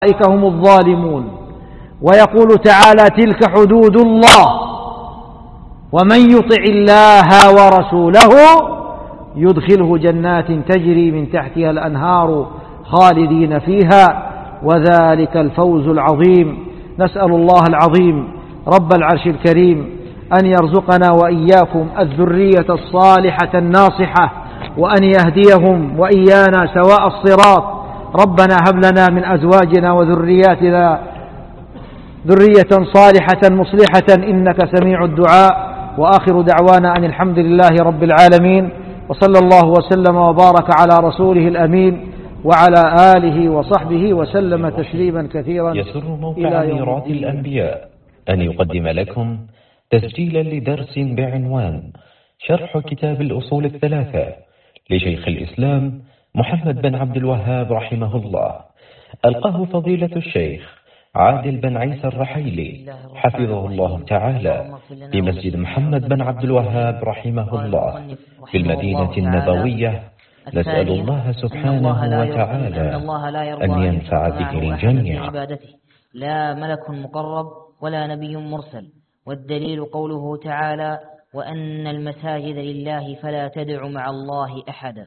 أولئك هم الظالمون. ويقول تعالى: تلك حدود الله ومن يطع الله ورسوله يدخله جنات تجري من تحتها الأنهار خالدين فيها وذلك الفوز العظيم. نسأل الله العظيم رب العرش الكريم أن يرزقنا وإياكم الذرية الصالحة الناصحة، وأن يهديهم وإيانا سواء الصراط. ربنا هب لنا من أزواجنا وذرياتنا ذرية صالحة مصلحة إنك سميع الدعاء. وآخر دعوانا أن الحمد لله رب العالمين، وصلى الله وسلم وبارك على رسوله الأمين وعلى آله وصحبه وسلم تسليما كثيرا. يسر موقع ميراث الأنبياء أن يقدم لكم تسجيلا لدرس بعنوان شرح كتاب الأصول الثلاثة لشيخ الإسلام محمد بن عبد الوهاب رحمه الله، ألقاه فضيلة الشيخ عادل بن عيسى الرحيلي حفظه الله تعالى في مسجد محمد بن عبد الوهاب رحمه الله في المدينة النبوية. نسأل الله سبحانه وتعالى أن ينفع به الجميع. لا ملك مقرب ولا نبي مرسل، والدليل قوله تعالى: وأن المساجد لله فلا تدع مع الله أحدا.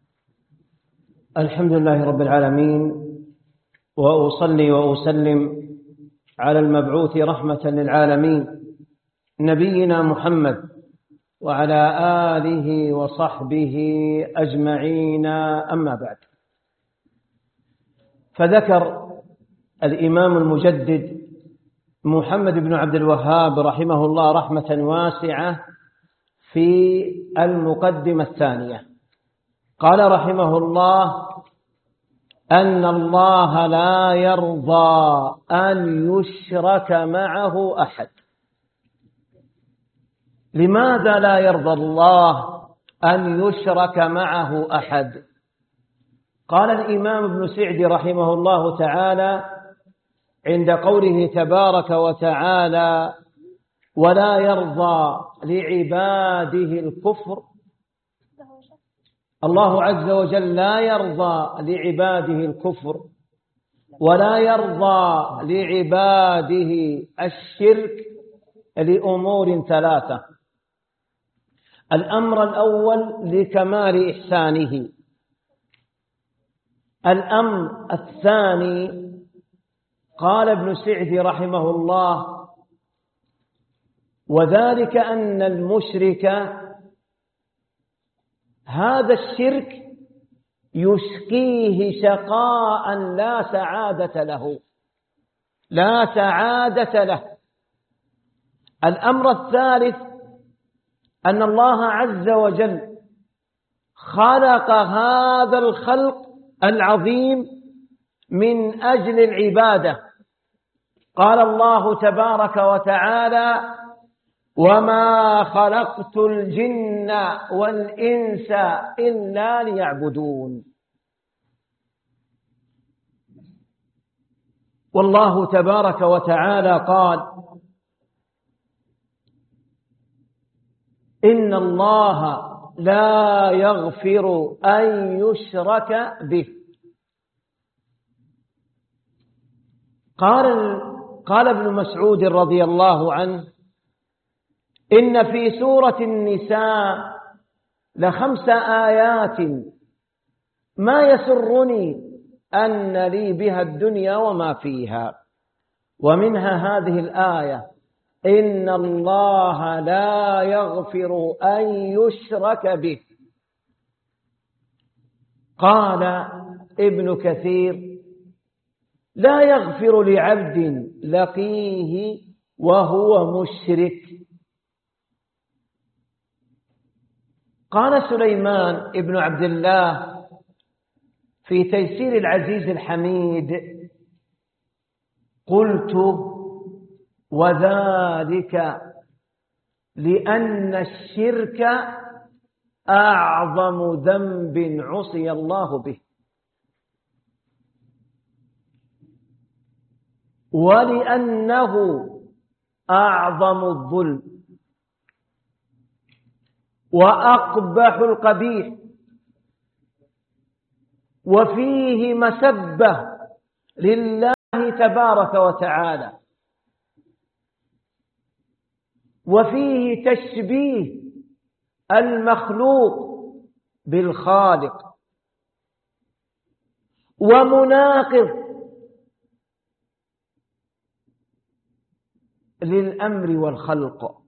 الحمد لله رب العالمين، وأصلي وأسلم على المبعوث رحمة للعالمين نبينا محمد وعلى آله وصحبه أجمعين. أما بعد، فذكر الإمام المجدد محمد بن عبد الوهاب رحمه الله رحمة واسعة في المقدمة الثانية، قال رحمه الله: أن الله لا يرضى أن يشرك معه أحد. لماذا لا يرضى الله أن يشرك معه أحد؟ قال الإمام ابن سعدي رحمه الله تعالى عند قوله تبارك وتعالى: ولا يرضى لعباده الكفر. الله عز وجل لا يرضى لعباده الكفر ولا يرضى لعباده الشرك لأمور ثلاثة. الأمر الأول لكمال إحسانه. الأمر الثاني قال ابن سعدي رحمه الله: وذلك أن المشرك هذا الشرك يشقيه شقاء لا سعادة له، لا سعادة له. الأمر الثالث أن الله عز وجل خلق هذا الخلق العظيم من أجل العبادة. قال الله تبارك وتعالى: وما خلقت الجن والإنس إلا ليعبدون. والله تبارك وتعالى قال: إن الله لا يغفر أن يشرك به. قال ابن مسعود رضي الله عنه: إن في سورة النساء ل5 آيات ما يسرني أن لي بها الدنيا وما فيها، ومنها هذه الآية: إن الله لا يغفر أن يشرك به. قال ابن كثير: لا يغفر لعبد لقيه وهو مشرك. قال سليمان ابن عبد الله في تيسير العزيز الحميد: قلت: وذلك لأن الشرك أعظم ذنب عصي الله به، ولأنه أعظم الظلم وأقبح القبيح، وفيه مسبة لله تبارك وتعالى، وفيه تشبيه المخلوق بالخالق ومناقض للأمر والخلق.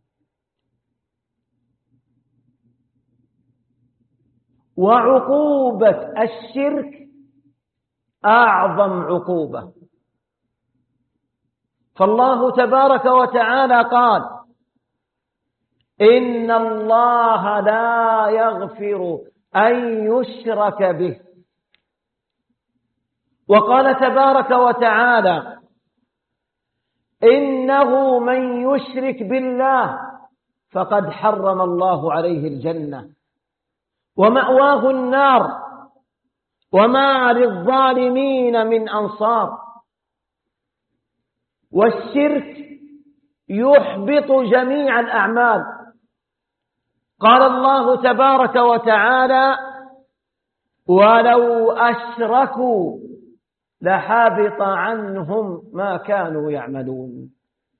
وعقوبة الشرك أعظم عقوبة، فالله تبارك وتعالى قال: إن الله لا يغفر أن يشرك به. وقال تبارك وتعالى: إنه من يشرك بالله فقد حرم الله عليه الجنة ومأواه النار وما للظالمين من أنصار. والشرك يحبط جميع الأعمال. قال الله تبارك وتعالى: ولو أشركوا لحبط عنهم ما كانوا يعملون.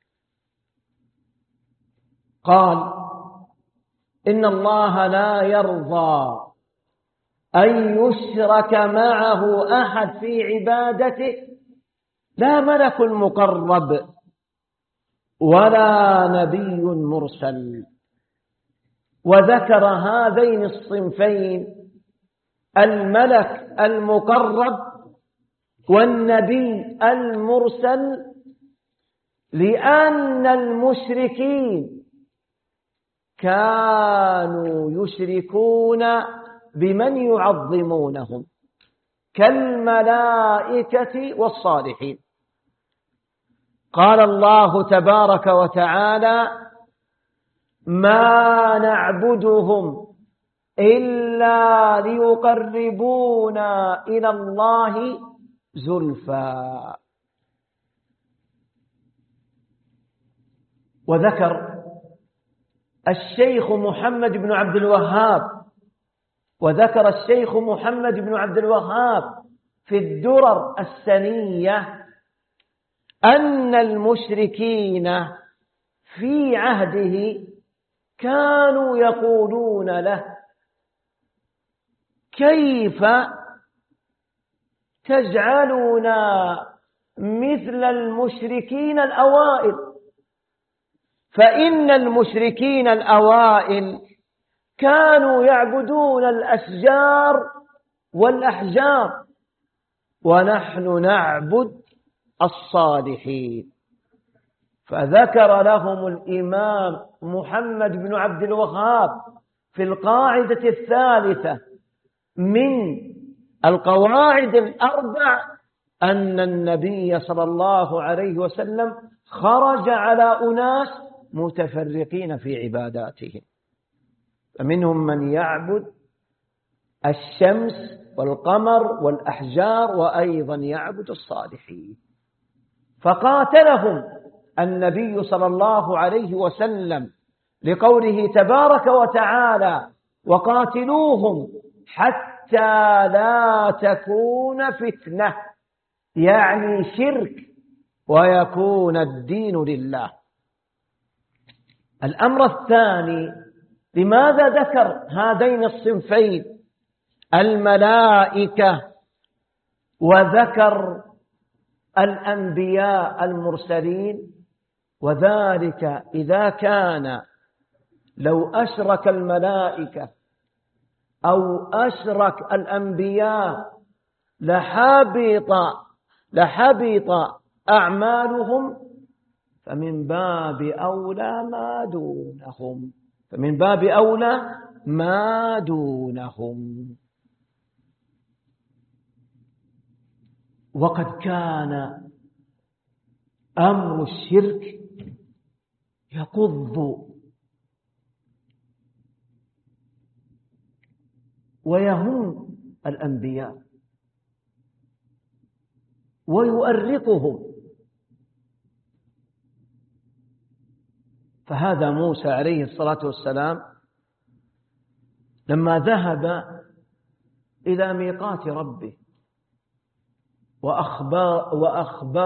قال: إن الله لا يرضى أن يشرك معه أحد في عبادته، لا ملك مقرب ولا نبي مرسل. وذكر هذين الصنفين، الملك المقرب والنبي المرسل، لأن المشركين كانوا يشركون بمن يعظمونهم كالملائكة والصالحين. قال الله تبارك وتعالى: ما نعبدهم إلا ليقربونا إلى الله زلفى. وذكر الشيخ محمد بن عبد الوهاب في الدرر السنية أن المشركين في عهده كانوا يقولون له: كيف تجعلنا مثل المشركين الأوائل؟ فإن المشركين الأوائل كانوا يعبدون الأشجار والأحجار، ونحن نعبد الصالحين. فذكر لهم الإمام محمد بن عبد الوهاب في القاعدة الثالثة من القواعد الأربع أن النبي صلى الله عليه وسلم خرج على أناس متفرقين في عباداتهم، فمنهم من يعبد الشمس والقمر والأحجار، وأيضا يعبد الصالحين. فقاتلهم النبي صلى الله عليه وسلم لقوله تبارك وتعالى: وقاتلوهم حتى لا تكون فتنة، يعني شرك، ويكون الدين لله. الأمر الثاني، لماذا ذكر هذين الصنفين الملائكة وذكر الأنبياء المرسلين؟ وذلك إذا كان لو أشرك الملائكة أو أشرك الأنبياء لحبط أعمالهم، فمن باب أولى ما دونهم. وقد كان أمر الشرك يقض ويهم الأنبياء ويؤرقهم. فهذا موسى عليه الصلاة والسلام لما ذهب إلى ميقات ربه وأخبر